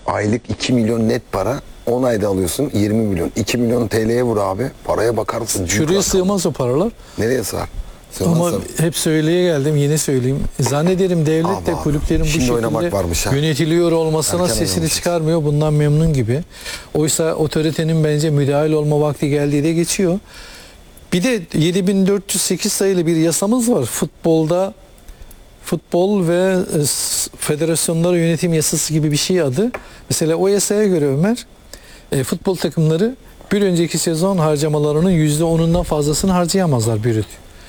Aylık 2 milyon net para. 10 ayda alıyorsun 20 milyon. 2 milyon TL'ye vur abi. Paraya bakar mısın? Şuraya sığmaz o paralar. Nereye sığar? Ama hep söyleye geldim, yine söyleyeyim. Zannederim devlet de kulüplerin bu şekilde yönetiliyor olmasına sesini çıkarmıyor. Bundan memnun gibi. Oysa otoritenin bence müdahil olma vakti geldiği de geçiyor. Bir de 7408 sayılı bir yasamız var. Futbol ve federasyonlara yönetim yasası gibi bir şey adı. Mesela o yasaya göre Ömer, futbol takımları bir önceki sezon harcamalarının %10'undan fazlasını harcayamazlar bürüt.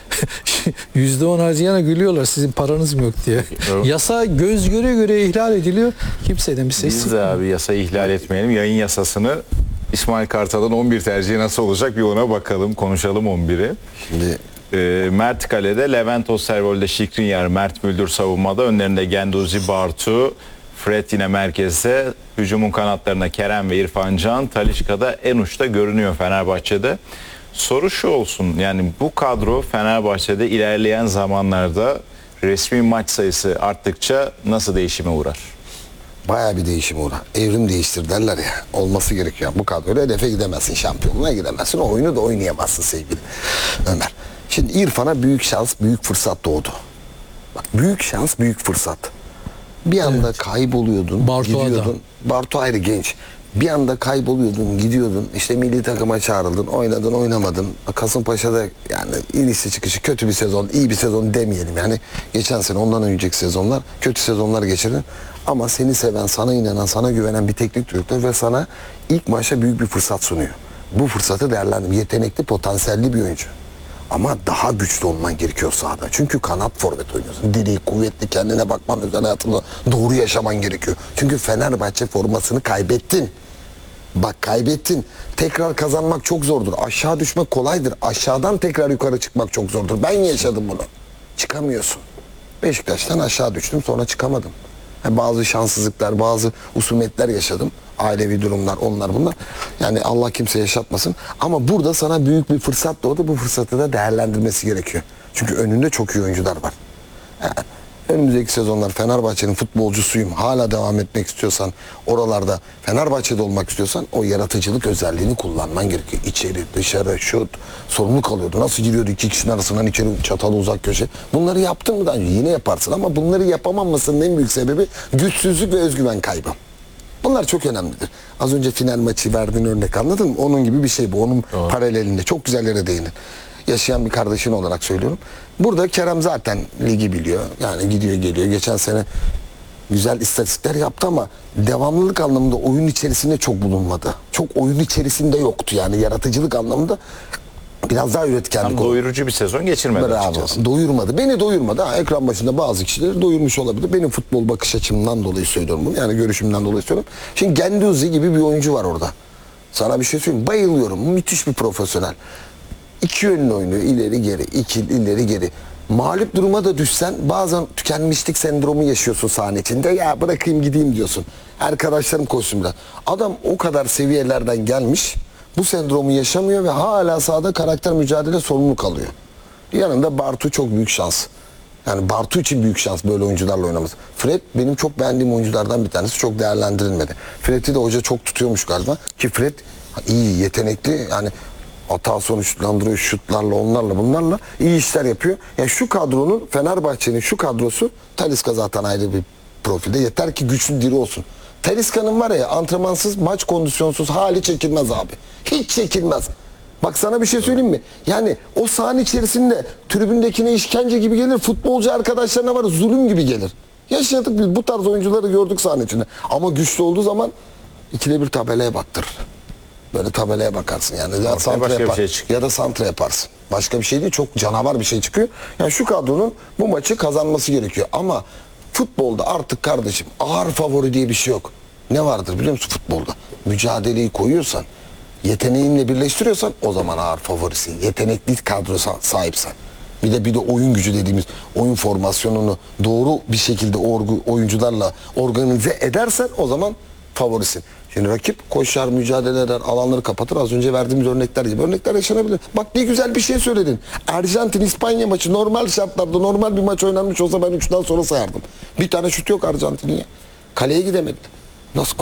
%10 harcayana gülüyorlar, sizin paranız mı yok diye. Yasa göz göre göre ihlal ediliyor. Kimseden bir ses Biz de abi yasayı ihlal etmeyelim. Yayın yasasını İsmail Kartal'ın 11 tercihi nasıl olacak bir ona bakalım. Konuşalım 11'i. Şimdi Mert Kale'de, Levent Osterwold'de, Skriniar, Mert Müldür savunmada. Önlerinde Genduzi, Bartu, Fred yine merkezde. Hücumun kanatlarına Kerem ve İrfan Can. Talisca'da en uçta görünüyor Fenerbahçe'de. Soru şu olsun, yani bu kadro Fenerbahçe'de ilerleyen zamanlarda resmi maç sayısı arttıkça nasıl değişime uğrar? bayağı bir değişime uğrar. Evrim değiştir derler ya. Olması gerekiyor. Bu kadroyla hedefe gidemezsin. Şampiyonluğa gidemezsin. O oyunu da oynayamazsın sevgili Ömer. Şimdi İrfan'a büyük şans, büyük fırsat doğdu. Bak, büyük şans, büyük fırsat. Bir anda kayboluyordun, gidiyordun. Bartu ayrı genç. Bir anda kayboluyordun, gidiyordun. İşte milli takıma çağrıldın, oynadın, oynamadın. Kasımpaşa'da yani inişli çıkışı kötü bir sezon, iyi bir sezon demeyelim. Yani geçen sene, ondan önceki sezonlar kötü sezonlar geçirdin. Ama seni seven, sana inanan, sana güvenen bir teknik direktör ve sana ilk maçta büyük bir fırsat sunuyor. Bu fırsatı değerlendir. Yetenekli, potansiyelli bir oyuncu. Ama daha güçlü olman gerekiyor sahada. Çünkü kanat forvet oynuyorsun. Diri, kuvvetli, kendine bakman, özel hayatında doğru yaşaman gerekiyor. Çünkü Fenerbahçe formasını kaybettin. Bak, kaybettin. Tekrar kazanmak çok zordur. Aşağı düşmek kolaydır. Aşağıdan tekrar yukarı çıkmak çok zordur. Ben yaşadım bunu. Çıkamıyorsun. Beşiktaş'tan aşağı düştüm, sonra çıkamadım. Bazı şanssızlıklar, bazı husumetler yaşadım. Ailevi durumlar, onlar bunlar. Yani Allah kimse yaşatmasın. Ama burada sana büyük bir fırsat doğdu. Bu fırsatı da değerlendirmesi gerekiyor. Çünkü önünde çok iyi oyuncular var. Yani önümüzdeki sezonlar Fenerbahçe'nin futbolcusuyum, hala devam etmek istiyorsan, oralarda Fenerbahçe'de olmak istiyorsan o yaratıcılık özelliğini kullanman gerekiyor. İçeri, dışarı, şut, sorumluluk alıyordu. Nasıl giriyordu iki kişinin arasından içeri, çatalı uzak köşe. Bunları yaptın mı daha önce? Yine yaparsın ama bunları yapamamasının en büyük sebebi güçsüzlük ve özgüven kaybı. Bunlar çok önemlidir. Az önce final maçı verdiğin örnek, anladın mı? Onun gibi bir şey bu. Onun paralelinde. Çok güzel yere değindin. Yaşayan bir kardeşin olarak söylüyorum. Burada Kerem zaten ligi biliyor. Yani gidiyor geliyor. Geçen sene güzel istatistikler yaptı ama devamlılık anlamında oyun içerisinde çok bulunmadı. Çok oyun içerisinde yoktu yani, yaratıcılık anlamında biraz daha üretkenlik oldu. Doyurucu bir sezon geçirmedi açıkçası. Doyurmadı. Beni doyurmadı. Ha, ekran başında bazı kişileri doyurmuş olabilir. Benim futbol bakış açımdan dolayı söylüyorum bunu. Yani görüşümden dolayı söylüyorum. Şimdi Genduzi gibi bir oyuncu var orada. Sana bir şey söyleyeyim. Bayılıyorum. Müthiş bir profesyonel. İki yönlü oynuyor. İleri geri, ileri geri. Mağlup duruma da düşsen bazen tükenmişlik sendromu yaşıyorsun sahne içinde. Ya bırakayım gideyim diyorsun. Arkadaşlarım koşsun biraz. Adam o kadar seviyelerden gelmiş. Bu sendromu yaşamıyor ve hala sahada karakter mücadele sorumluluk alıyor. Yanında Bartu çok büyük şans. Yani Bartu için büyük şans böyle oyuncularla oynaması. Fred benim çok beğendiğim oyunculardan bir tanesi. Çok değerlendirilmedi. Fred'i de hoca çok tutuyormuş galiba. Ki Fred iyi, yetenekli. Yani hata sonuçlandırıyor şutlarla, onlarla, bunlarla iyi işler yapıyor. Yani şu kadronun, Fenerbahçe'nin şu kadrosu, Talisca zaten ayrı bir profilde. Yeter ki güçlü, diri olsun. Talisca'nın var ya, antrenmansız, maç kondisyonsuz hali çekilmez abi. Hiç çekilmez. Bak sana bir şey söyleyeyim mi? Yani o sahanın içerisinde tribündekine işkence gibi gelir. Futbolcu arkadaşlarına var, zulüm gibi gelir. Yaşadık biz, bu tarz oyuncuları gördük sahanın içinde. Ama güçlü olduğu zaman ikide bir tabelaya baktırır. Böyle tabelaya bakarsın yani. Ya santra yapar, ya da santra yaparsın. Başka bir şey değil, çok canavar bir şey çıkıyor. Yani şu kadronun bu maçı kazanması gerekiyor. Ama futbolda artık kardeşim ağır favori diye bir şey yok. Ne vardır biliyor musun futbolda? Mücadeleyi koyuyorsan, yeteneğinle birleştiriyorsan o zaman ağır favorisin. Yetenekli kadrosa sahipsen. Bir de oyun gücü dediğimiz oyun formasyonunu doğru bir şekilde oyuncularla organize edersen o zaman favorisin. Şimdi rakip koşar, mücadele eder, alanları kapatır. Az önce verdiğimiz örnekler gibi. Örnekler yaşanabilir. Bak ne güzel bir şey söyledin. Arjantin-İspanya maçı normal şartlarda normal bir maç oynanmış olsa ben 3'ten sonra sayardım. Bir tane şut yok Arjantin'in ya. Kaleye gidemedi. Nasıl